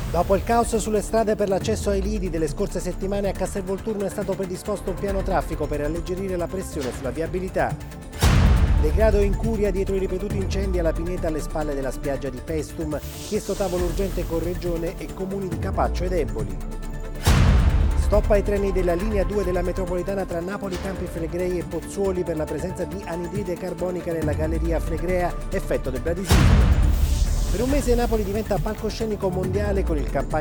Dopo il caos sulle strade per l'accesso ai lidi delle scorse settimane, a Castelvolturno è stato predisposto un piano traffico per alleggerire la pressione sulla viabilità. Degrado e incuria dietro i ripetuti incendi alla pineta alle spalle della spiaggia di Pestum, chiesto tavolo urgente con Regione e comuni di Capaccio ed Eboli. Stop ai treni della linea 2 della metropolitana tra Napoli, Campi Flegrei e Pozzuoli per la presenza di anidride carbonica nella galleria Flegrea, effetto del bradisismo. Per un mese Napoli diventa palcoscenico mondiale con il campagna